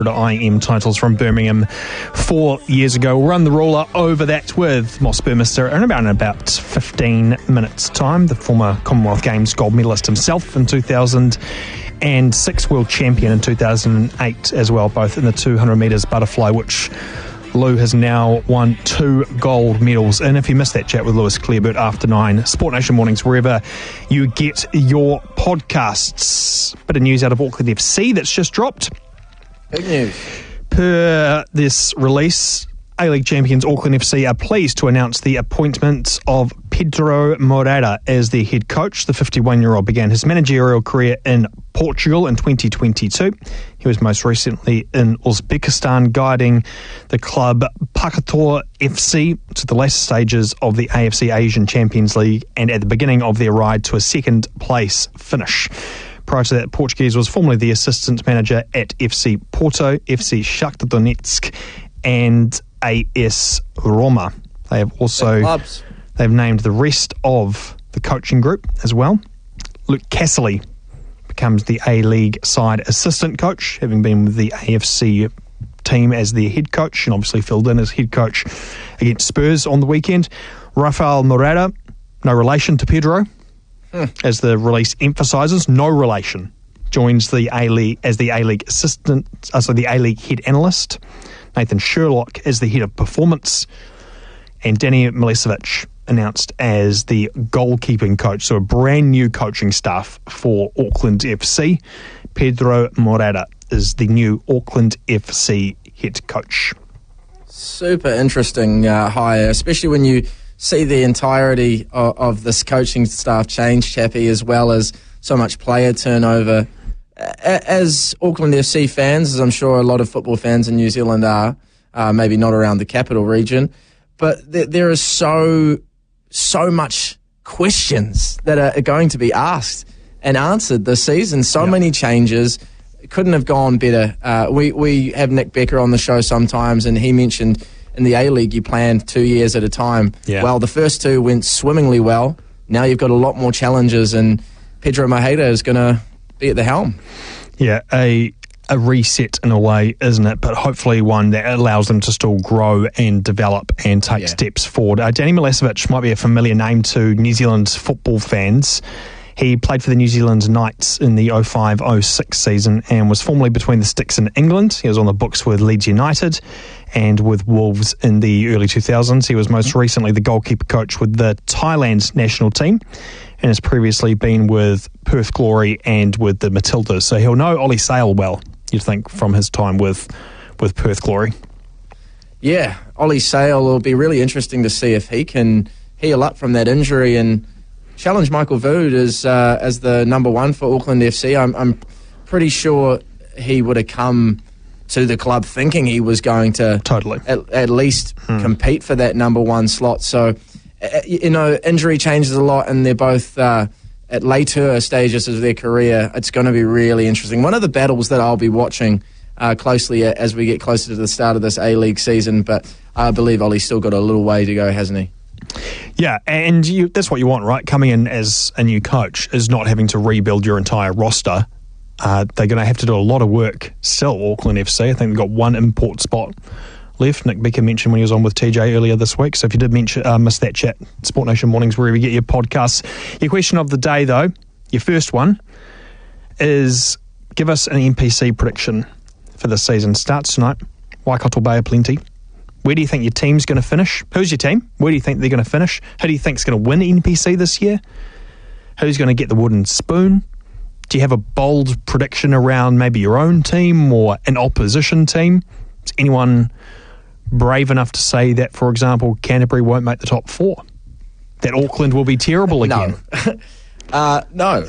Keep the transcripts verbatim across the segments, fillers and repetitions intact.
I M titles from Birmingham four years ago. We'll run the ruler over that with Moss Burmester in about, in about fifteen minutes' time. The former Commonwealth Games gold medalist himself in two thousand six, world champion in two thousand eight as well, both in the two hundred metres butterfly, which Lou has now won two gold medals. And if you missed that chat with Lewis Clearbert after nine, Sport Nation Mornings, wherever you get your podcasts. Bit of news out of Auckland F C that's just dropped. Big news. Per this release, A-League champions Auckland F C are pleased to announce the appointment of Pedro Moreira as their head coach. The fifty-one-year-old began his managerial career in Portugal in twenty twenty-two. He was most recently in Uzbekistan, guiding the club Pakator F C to the latter stages of the A F C Asian Champions League and at the beginning of their ride to a second-place finish. Prior to that, Portuguese was formerly the assistant manager at F C Porto, F C Shakhtar Donetsk and A S Roma. They have also they've named the rest of the coaching group as well. Luke Casserly becomes the A-League side assistant coach, having been with the A F C team as their head coach and obviously filled in as head coach against Spurs on the weekend. Rafael Moreira, no relation to Pedro. Hmm. As the release emphasises, no relation, joins the A-League as the A-League assistant, uh, so the A-League head analyst. Nathan Sherlock as the head of performance, and Danny Milicevic announced as the goalkeeping coach. So a brand new coaching staff for Auckland F C. Pedro Moreira is the new Auckland F C head coach. Super interesting uh, hire, especially when you see the entirety of, of this coaching staff change, Chappie, as well as so much player turnover. As Auckland F C fans, as I'm sure a lot of football fans in New Zealand are, uh, maybe not around the capital region, but th- there is so, so much questions that are going to be asked and answered this season. So yep. many changes. Couldn't have gone better. Uh, we, we have Nick Becker on the show sometimes, and he mentioned in the A-League, you plan two years at a time. Yeah. Well, the first two went swimmingly well. Now you've got a lot more challenges, and Pedro Moreira is going to be at the helm. Yeah, a a reset in a way, isn't it? But hopefully one that allows them to still grow and develop and take yeah. steps forward. Uh, Danny Milicevic might be a familiar name to New Zealand football fans. He played for the New Zealand Knights in the oh five oh six season and was formerly between the sticks in England. He was on the books with Leeds United and with Wolves in the early two thousands. He was most recently the goalkeeper coach with the Thailand national team and has previously been with Perth Glory and with the Matildas. So he'll know Ollie Sail well, you'd think, from his time with, with Perth Glory. Yeah, Ollie Sail will be really interesting to see if he can heal up from that injury and challenge Michael Vood as uh, as the number one for Auckland F C. I'm, I'm pretty sure he would have come to the club thinking he was going to totally at, at least hmm. compete for that number one slot. So, uh, you know, injury changes a lot, and they're both uh, at later stages of their career. It's going to be really interesting. One of the battles that I'll be watching uh, closely as we get closer to the start of this A-League season, but I believe Ollie's still got a little way to go, hasn't he? Yeah, and you, that's what you want, right? Coming in as a new coach is not having to rebuild your entire roster. Uh, they're going to have to do a lot of work still, Auckland F C. I think they've got one import spot left. Nick Becker mentioned when he was on with T J earlier this week. So if you did mention, uh, miss that chat, Sport Nation Mornings, wherever you get your podcasts. Your question of the day, though, your first one, is give us an N P C prediction for this season. Starts tonight. Waikato Bay of Plenty. Where do you think your team's going to finish? Who's your team? Where do you think they're going to finish? Who do you think's going to win N P C this year? Who's going to get the wooden spoon? Do you have a bold prediction around maybe your own team or an opposition team? Is anyone brave enough to say that, for example, Canterbury won't make the top four? That Auckland will be terrible again? No. uh, no.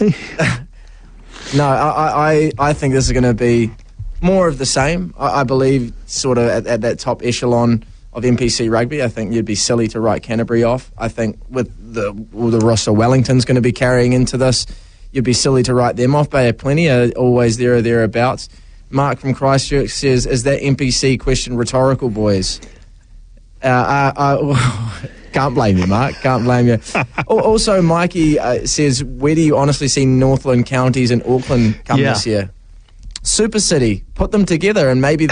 no, I, I, I think this is going to be more of the same. I, I believe sort of at, at that top echelon of N P C rugby, I think you'd be silly to write Canterbury off. I think with the, with the roster Wellington's going to be carrying into this, you'd be silly to write them off. Bay of Plenty are always there or thereabouts. Mark from Christchurch says, is that N P C question rhetorical, boys? Uh, I, I, can't blame you, Mark. Can't blame you. Also, Mikey uh, says, where do you honestly see Northland Counties and Auckland come yeah. this year? Super City, put them together and maybe